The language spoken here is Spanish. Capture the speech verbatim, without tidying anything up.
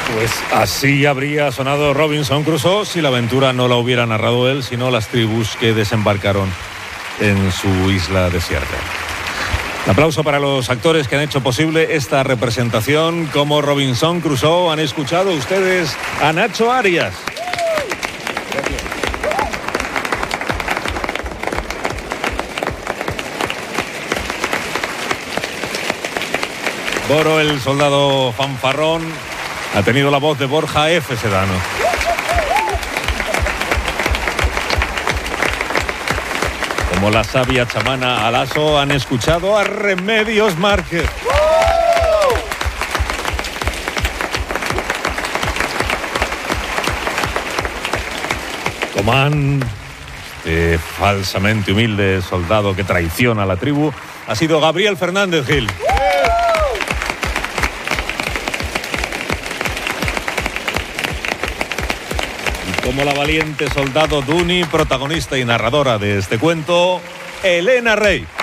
Pues así habría sonado Robinson Crusoe si la aventura no la hubiera narrado él, sino las tribus que desembarcaron en su isla desierta. Un aplauso para los actores que han hecho posible esta representación como Robinson Crusoe. Han escuchado ustedes a Nacho Arias. Boro, el soldado fanfarrón, ha tenido la voz de Borja F. Sedano. Como la sabia chamana Alaso, han escuchado a Remedios Márquez. Comán, este falsamente humilde soldado que traiciona a la tribu, ha sido Gabriel Fernández Gil. Como la valiente soldado Duni, protagonista y narradora de este cuento, Elena Rey.